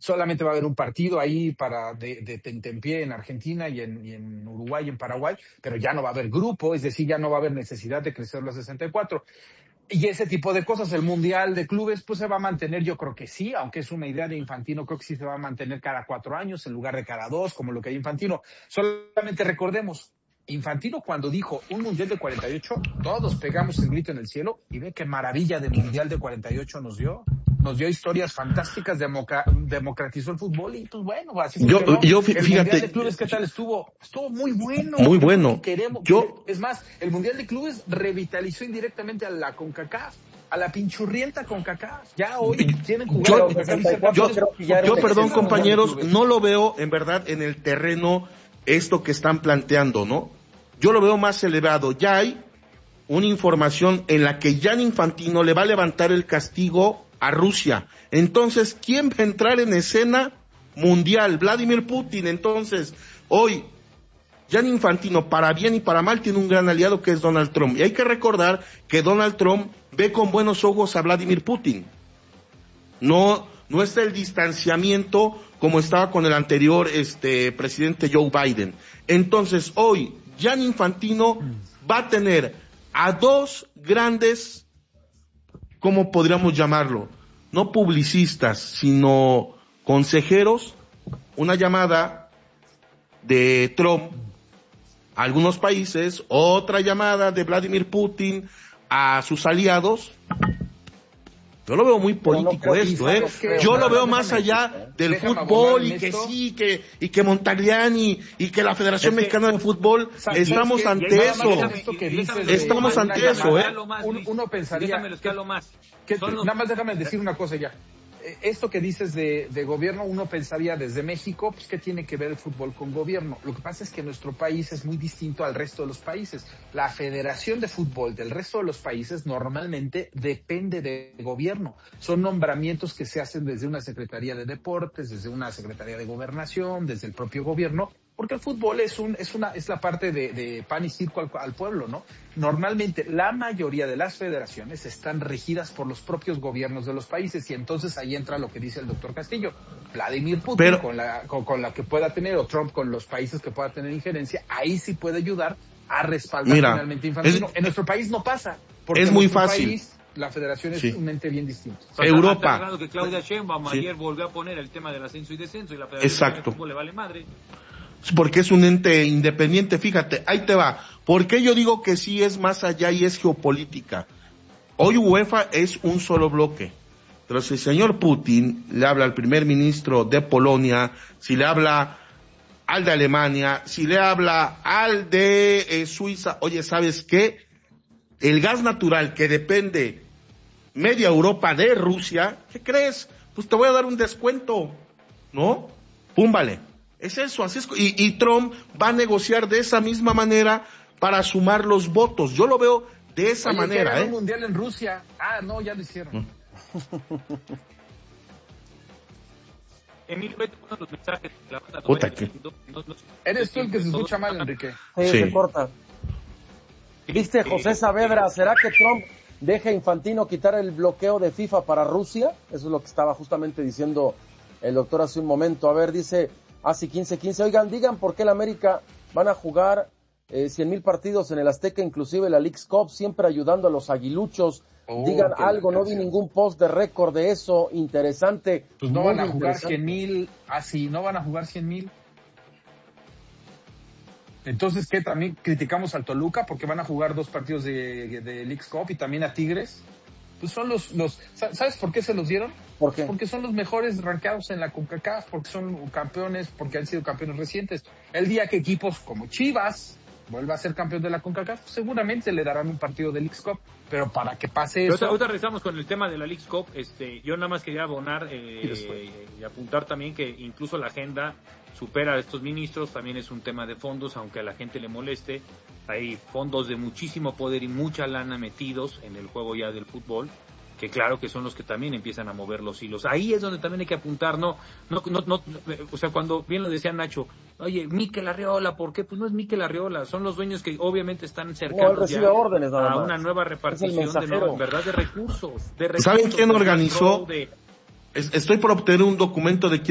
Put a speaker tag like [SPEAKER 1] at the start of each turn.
[SPEAKER 1] solamente va a haber un partido ahí de tentempié en Argentina y en Uruguay y en Paraguay, pero ya no va a haber grupo, es decir, ya no va a haber necesidad de crecerlo a 64. Y ese tipo de cosas, el Mundial de Clubes, pues se va a mantener, yo creo que sí, aunque es una idea de Infantino, creo que sí se va a mantener cada 4 años en lugar de cada 2, como lo que hay Infantino. Solamente recordemos, Infantino cuando dijo un Mundial de 48, todos pegamos el grito en el cielo y ve qué maravilla de Mundial de 48 nos dio. Nos dio historias fantásticas, democratizó el fútbol y pues bueno, así funcionó. El Mundial de Clubes, ¿qué tal estuvo? Estuvo muy bueno.
[SPEAKER 2] Muy bueno.
[SPEAKER 1] Es más, el Mundial de Clubes revitalizó indirectamente a la CONCACAF, a la pinchurrienta CONCACAF. Ya hoy tienen jugadores.
[SPEAKER 2] Yo, perdón, compañeros, no lo veo en verdad en el terreno esto que están planteando, ¿no? Yo lo veo más elevado. Ya hay una información en la que Gianni Infantino le va a levantar el castigo a Rusia. Entonces, ¿quién va a entrar en escena mundial? Vladimir Putin. Entonces, hoy, Gianni Infantino, para bien y para mal, tiene un gran aliado que es Donald Trump. Y hay que recordar que Donald Trump ve con buenos ojos a Vladimir Putin. No está el distanciamiento como estaba con el anterior presidente Joe Biden. Entonces, hoy, Gianni Infantino va a tener a dos grandes, ¿cómo podríamos llamarlo? No publicistas, sino consejeros, una llamada de Trump a algunos países, otra llamada de Vladimir Putin a sus aliados. Yo lo veo muy político esto, Yo lo veo más allá del fútbol y que sí, que Montagliani y que la Federación Mexicana de Fútbol, estamos ante eso. Estamos ante eso,
[SPEAKER 1] Uno pensaría nada más déjame decir una cosa ya. Esto que dices de gobierno, uno pensaría desde México, pues ¿qué tiene que ver el fútbol con gobierno? Lo que pasa es que nuestro país es muy distinto al resto de los países. La Federación de Fútbol del resto de los países normalmente depende de gobierno. Son nombramientos que se hacen desde una Secretaría de Deportes, desde una Secretaría de Gobernación, desde el propio gobierno, porque el fútbol es la parte de pan y circo al pueblo, ¿no? Normalmente la mayoría de las federaciones están regidas por los propios gobiernos de los países y entonces ahí entra lo que dice el doctor Castillo. Vladimir Putin con la que pueda tener, o Trump con los países que pueda tener injerencia, ahí sí puede ayudar a respaldar finalmente Infantino. En nuestro país no pasa, porque
[SPEAKER 2] es muy fácil.
[SPEAKER 1] País, la federación es un ente bien distinto.
[SPEAKER 3] Europa. Que Claudia Sheinbaum ayer volvió a poner el tema del ascenso y descenso y la federación de fútbol le vale madre.
[SPEAKER 2] Porque es un ente independiente, fíjate, ahí te va. ¿Por qué yo digo que sí es más allá y es geopolítica? Hoy UEFA es un solo bloque. Pero si el señor Putin le habla al primer ministro de Polonia, si le habla al de Alemania, si le habla al de Suiza, oye, ¿sabes qué? El gas natural que depende media Europa de Rusia, ¿qué crees? Pues te voy a dar un descuento, ¿no? Púmbale. Es eso, así es. Y Trump va a negociar de esa misma manera para sumar los votos. Yo lo veo de esa manera,
[SPEAKER 1] un mundial en Rusia. No, ya lo hicieron.
[SPEAKER 3] Emilio, vete con los mensajes.
[SPEAKER 1] Eres tú el que se escucha mal, Enrique.
[SPEAKER 4] Sí, se corta. ¿Viste, José Saavedra? ¿Será que Trump deja a Infantino quitar el bloqueo de FIFA para Rusia? Eso es lo que estaba justamente diciendo el doctor hace un momento. A ver, dice ASI 1515. Oigan, digan por qué el América van a jugar 100,000 partidos en el Azteca, inclusive la Leagues Cup, siempre ayudando a los aguiluchos. Digan algo, no vi ningún post de récord de eso, interesante.
[SPEAKER 1] Pues no van a jugar 100,000, así, no van a jugar 100,000. Entonces, ¿qué? También criticamos al Toluca porque van a jugar 2 partidos de Leagues Cup y también a Tigres. Pues son los ¿sabes por qué se los dieron?
[SPEAKER 4] ¿Por qué?
[SPEAKER 1] Porque son los mejores rankeados en la CONCACAF, porque son campeones, porque han sido campeones recientes. El día que equipos como Chivas vuelva a ser campeón de la CONCACAF, seguramente le darán un partido de Leagues Cup, pero para que pase eso...
[SPEAKER 3] Ahorita regresamos con el tema de la Leagues Cup. Yo nada más quería abonar y apuntar también que incluso la agenda supera a estos ministros, también es un tema de fondos, aunque a la gente le moleste. Hay fondos de muchísimo poder y mucha lana metidos en el juego ya del fútbol, que claro que son los que también empiezan a mover los hilos. Ahí es donde también hay que apuntar, no, o sea, cuando bien lo decía Nacho, oye, Mikel Arriola, ¿por qué? Pues no es Mikel Arriola, son los dueños que obviamente están cercanos ya
[SPEAKER 4] órdenes,
[SPEAKER 3] a una nueva repartición de recursos.
[SPEAKER 2] ¿Saben quién organizó? Estoy por obtener un documento de quién